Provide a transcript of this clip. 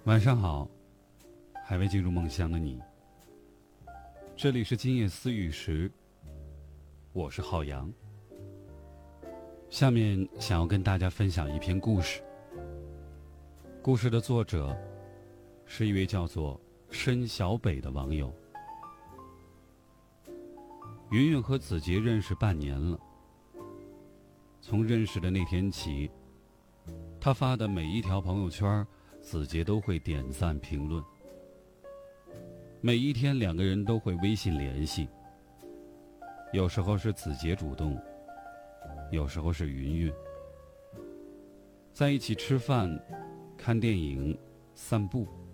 晚上好，还未进入梦乡的你。这里是今夜思雨时，我是浩洋。下面想要跟大家分享一篇故事。故事的作者是一位叫做申小北的网友。云云和子杰认识半年了，从认识的那天起，他发的每一条朋友圈，子杰都会点赞评论。每一天两个人都会微信联系，有时候是子杰主动，有时候是云云。在一起吃饭、看电影、散步，